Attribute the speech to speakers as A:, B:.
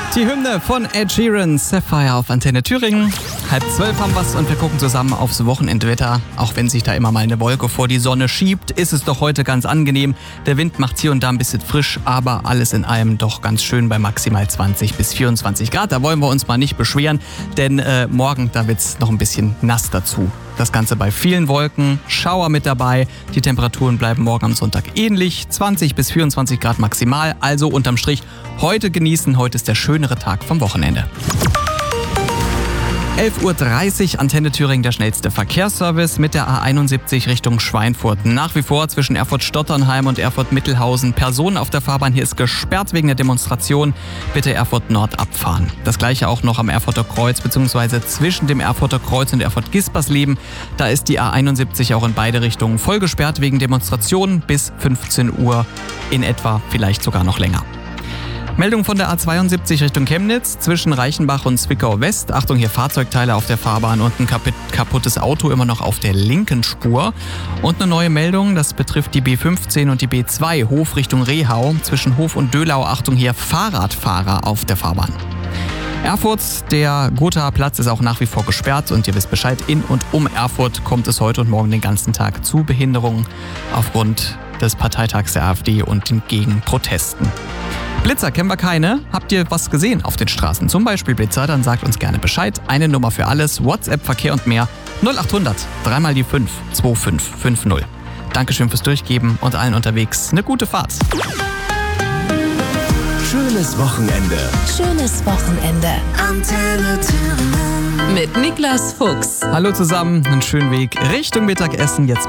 A: Die Hymne von Ed Sheeran, Sapphire auf Antenne Thüringen. 11:30 haben wir's und wir gucken zusammen aufs Wochenendwetter. Auch wenn sich da immer mal eine Wolke vor die Sonne schiebt, ist es doch heute ganz angenehm. Der Wind macht's hier und da ein bisschen frisch, aber alles in allem doch ganz schön bei maximal 20 bis 24 Grad. Da wollen wir uns mal nicht beschweren, denn morgen, da wird's noch ein bisschen nass dazu. Das Ganze bei vielen Wolken, Schauer mit dabei. Die Temperaturen bleiben morgen am Sonntag ähnlich, 20 bis 24 Grad maximal. Also unterm Strich heute genießen, heute ist der schönere Tag vom Wochenende. 11:30 Uhr, Antenne Thüringen, der schnellste Verkehrsservice mit der A71 Richtung Schweinfurt. Nach wie vor zwischen Erfurt-Stotternheim und Erfurt-Mittelhausen Personen auf der Fahrbahn. Hier ist gesperrt wegen der Demonstration. Bitte Erfurt Nord abfahren. Das gleiche auch noch am Erfurter Kreuz bzw. zwischen dem Erfurter Kreuz und Erfurt-Gispersleben. Da ist die A71 auch in beide Richtungen voll gesperrt wegen Demonstrationen bis 15 Uhr in etwa, vielleicht sogar noch länger. Meldung von der A72 Richtung Chemnitz zwischen Reichenbach und Zwickau West. Achtung, hier Fahrzeugteile auf der Fahrbahn und ein kaputtes Auto immer noch auf der linken Spur. Und eine neue Meldung, das betrifft die B15 und die B2 Hof Richtung Rehau. Zwischen Hof und Dölau, Achtung, hier Fahrradfahrer auf der Fahrbahn. Erfurt, der Gothaer Platz ist auch nach wie vor gesperrt und ihr wisst Bescheid, in und um Erfurt kommt es heute und morgen den ganzen Tag zu Behinderungen aufgrund des Parteitags der AfD und den Gegenprotesten. Blitzer kennen wir keine. Habt ihr was gesehen auf den Straßen? Zum Beispiel Blitzer, dann sagt uns gerne Bescheid. Eine Nummer für alles, WhatsApp, Verkehr und mehr. 0800 3 mal die 5 2550. Dankeschön fürs Durchgeben und allen unterwegs eine gute Fahrt.
B: Schönes Wochenende.
C: Schönes Wochenende.
B: Antenne Thüringen.
C: Mit Niklas Fuchs.
A: Hallo zusammen, einen schönen Weg Richtung Mittagessen jetzt mit